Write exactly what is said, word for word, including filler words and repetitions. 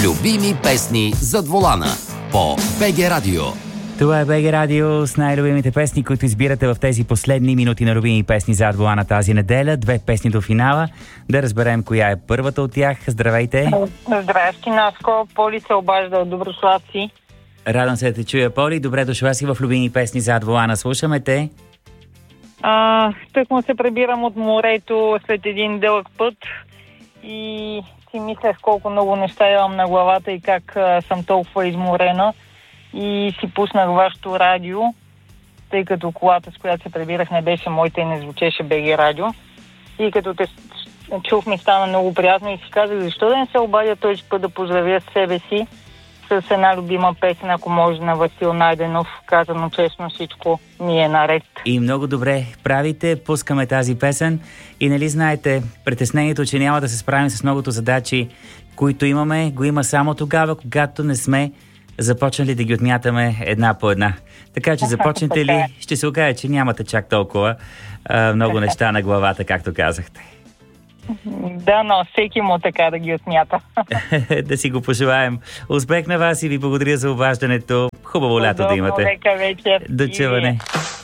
Любими песни зад волана по БГ Радио. Това е БГ Радио с най-любимите песни, които избирате в тези последни минути на любими песни зад волана тази неделя. Две песни до финала. Да разберем коя е първата от тях. Здравейте! Здрасти, Наско. Поли се обажда от Доброславци. Радвам се да те чуя, Поли. Добре дошла си в любими песни зад волана. Слушаме те. А, тъкмо се прибирам от морето след един дълъг път и си мислех колко много неща имам на главата и как а, съм толкова изморена. И си пуснах вашето радио, тъй като колата, с която се прибирах, не беше моята и не звучеше БГ Радио. И като те чух, ми стана много приятно и си казах, защо да не се обадя този път да поздравя себе си с една любима песен, ако може, на Васил Найденов. Казано честно, всичко ми е наред. И много добре правите, пускаме тази песен. И нали знаете, притеснението, че няма да се справим с многото задачи, които имаме, го има само тогава, когато не сме започнали да ги отмятаме една по една. Така че започнете ли, ще се окаже, че нямате чак толкова а, много неща на главата, както казахте. Да, но всеки му така да ги отмята. Да си го пожелаем. Успех на вас и ви благодаря за обаждането. Хубаво лято да имате. Лека вечер. До чуване.